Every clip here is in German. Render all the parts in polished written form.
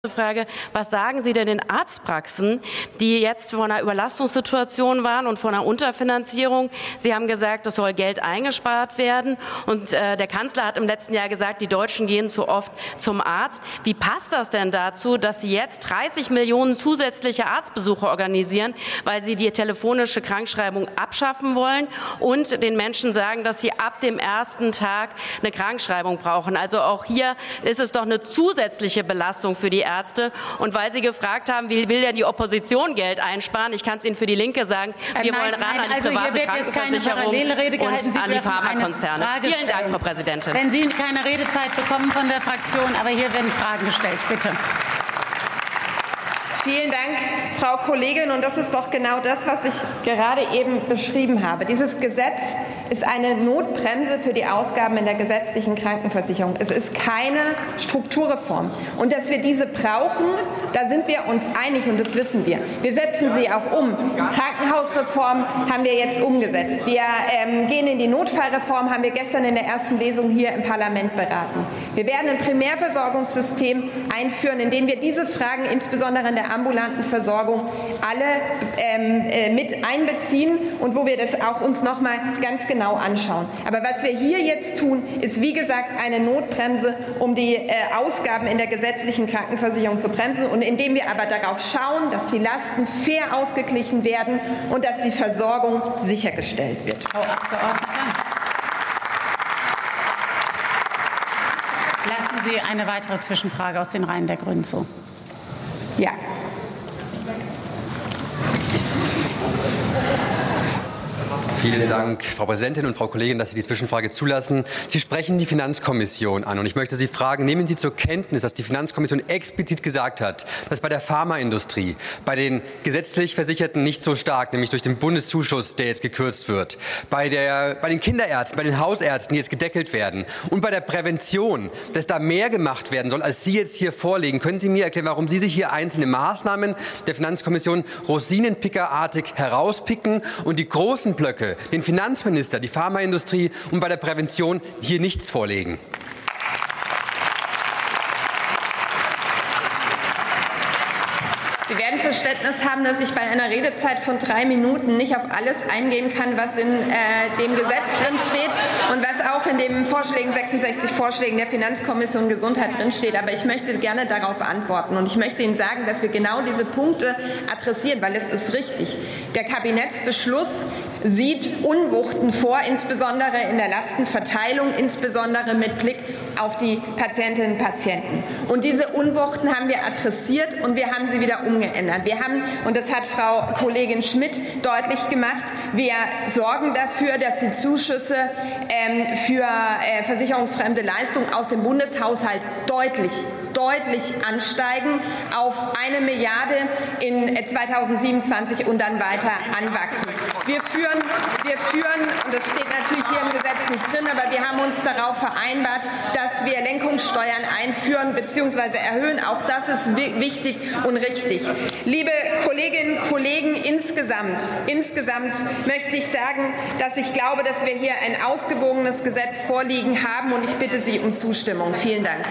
Frage, was sagen Sie denn den Arztpraxen, die jetzt vor einer Überlastungssituation waren und vor einer Unterfinanzierung? Sie haben gesagt, es soll Geld eingespart werden und der Kanzler hat im letzten Jahr gesagt, die Deutschen gehen zu oft zum Arzt. Wie passt das denn dazu, dass Sie jetzt 30 Millionen zusätzliche Arztbesuche organisieren, weil Sie die telefonische Krankschreibung abschaffen wollen und den Menschen sagen, dass sie ab dem ersten Tag eine Krankschreibung brauchen? Also auch hier ist es doch eine zusätzliche Belastung für die Ärzte. Und weil Sie gefragt haben, wie will denn die Opposition Geld einsparen? Ich kann es Ihnen für die Linke sagen. Wir wollen ran an die private Krankenversicherung und an die Pharmakonzerne. Vielen Dank, Frau Präsidentin. Wenn Sie keine Redezeit bekommen von der Fraktion, aber hier werden Fragen gestellt. Bitte. Vielen Dank, Frau Kollegin. Und das ist doch genau das, was ich gerade eben beschrieben habe. Dieses Gesetz ist eine Notbremse für die Ausgaben in der gesetzlichen Krankenversicherung. Es ist keine Strukturreform. Und dass wir diese brauchen, da sind wir uns einig und das wissen wir. Wir setzen sie auch um. Krankenhausreform haben wir jetzt umgesetzt. Wir gehen in die Notfallreform, haben wir gestern in der ersten Lesung hier im Parlament beraten. Wir werden ein Primärversorgungssystem einführen, in dem wir diese Fragen insbesondere in der ambulanten Versorgung alle mit einbeziehen und wo wir das auch uns noch mal ganz genau anschauen. Aber was wir hier jetzt tun, ist wie gesagt eine Notbremse, um die Ausgaben in der gesetzlichen Krankenversicherung zu bremsen und indem wir aber darauf schauen, dass die Lasten fair ausgeglichen werden und dass die Versorgung sichergestellt wird. Frau Abgeordnete. Lassen Sie eine weitere Zwischenfrage aus den Reihen der Grünen zu. Ja. Vielen Dank, Frau Präsidentin und Frau Kollegin, dass Sie die Zwischenfrage zulassen. Sie sprechen die Finanzkommission an und ich möchte Sie fragen, nehmen Sie zur Kenntnis, dass die Finanzkommission explizit gesagt hat, dass bei der Pharmaindustrie, bei den gesetzlich Versicherten nicht so stark, nämlich durch den Bundeszuschuss, der jetzt gekürzt wird, bei den Kinderärzten, bei den Hausärzten, die jetzt gedeckelt werden und bei der Prävention, dass da mehr gemacht werden soll, als Sie jetzt hier vorlegen. Können Sie mir erklären, warum Sie sich hier einzelne Maßnahmen der Finanzkommission rosinenpickerartig herauspicken und die großen Blöcke, den Finanzminister, die Pharmaindustrie und bei der Prävention hier nichts vorlegen? Sie werden Verständnis haben, dass ich bei einer Redezeit von 3 Minuten nicht auf alles eingehen kann, was in dem Gesetz drin steht und was auch in den 66 Vorschlägen der Finanzkommission Gesundheit drin steht. Aber ich möchte gerne darauf antworten und ich möchte Ihnen sagen, dass wir genau diese Punkte adressieren, weil es ist richtig. Der Kabinettsbeschluss sieht Unwuchten vor, insbesondere in der Lastenverteilung, insbesondere mit Blick auf die Patientinnen und Patienten. Und diese Unwuchten haben wir adressiert und wir haben sie wieder umgeändert. Wir haben, und das hat Frau Kollegin Schmidt deutlich gemacht, wir sorgen dafür, dass die Zuschüsse für versicherungsfremde Leistungen aus dem Bundeshaushalt deutlich ansteigen auf 1 Milliarde in 2027 und dann weiter anwachsen. Wir führen, und das steht natürlich hier im Gesetz nicht drin, aber wir haben uns darauf vereinbart, dass wir Lenkungssteuern einführen bzw. erhöhen. Auch das ist wichtig und richtig. Liebe Kolleginnen und Kollegen, insgesamt möchte ich sagen, dass ich glaube, dass wir hier ein ausgewogenes Gesetz vorliegen haben und ich bitte Sie um Zustimmung. Vielen Dank.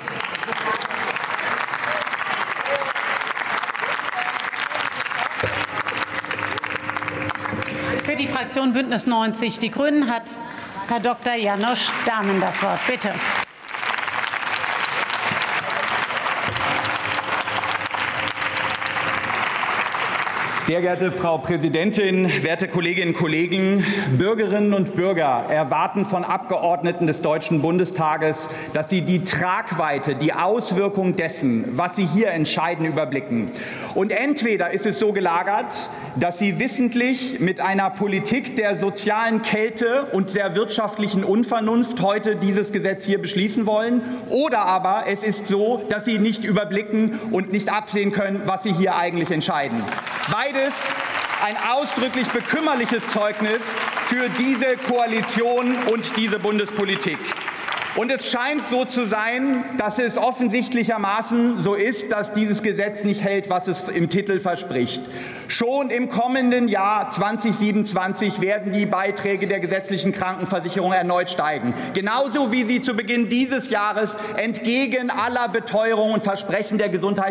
Für die Fraktion Bündnis 90 Die Grünen hat Herr Dr. János Dahmen das Wort. Bitte. Sehr geehrte Frau Präsidentin, werte Kolleginnen und Kollegen! Bürgerinnen und Bürger erwarten von Abgeordneten des Deutschen Bundestages, dass sie die Tragweite, die Auswirkung dessen, was sie hier entscheiden, überblicken. Und entweder ist es so gelagert, dass sie wissentlich mit einer Politik der sozialen Kälte und der wirtschaftlichen Unvernunft heute dieses Gesetz hier beschließen wollen, oder aber es ist so, dass sie nicht überblicken und nicht absehen können, was sie hier eigentlich entscheiden. Beides ein ausdrücklich bekümmerliches Zeugnis für diese Koalition und diese Bundespolitik. Und es scheint so zu sein, dass es offensichtlichermaßen so ist, dass dieses Gesetz nicht hält, was es im Titel verspricht. Schon im kommenden Jahr 2027 werden die Beiträge der gesetzlichen Krankenversicherung erneut steigen. Genauso wie sie zu Beginn dieses Jahres entgegen aller Beteuerungen und Versprechen der